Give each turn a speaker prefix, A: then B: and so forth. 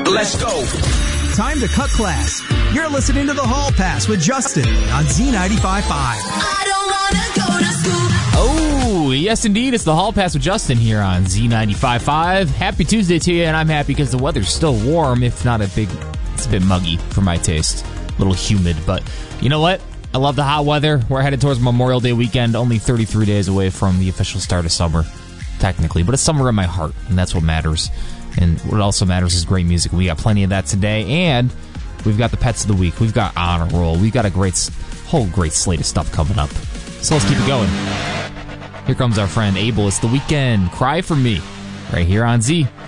A: Let's go.
B: Time to cut class. You're listening to The Hall Pass with Justin on Z95.5.
C: I don't want to go to school.
D: Oh, yes, indeed. It's The Hall Pass with Justin here on Z95.5. Happy Tuesday to you, and I'm happy because the weather's still warm, if not it's a bit muggy for my taste. A little humid, but you know what? I love the hot weather. We're headed towards Memorial Day weekend, only 33 days away from the official start of summer, technically. But it's summer in my heart, and that's what matters. And what also matters is great music. We got plenty of that today, and we've got the Pets of the Week. We've got Honor Roll. We've got a great slate of stuff coming up. So let's keep it going. Here comes our friend Abel. It's the weekend. Cry for Me, right here on Z.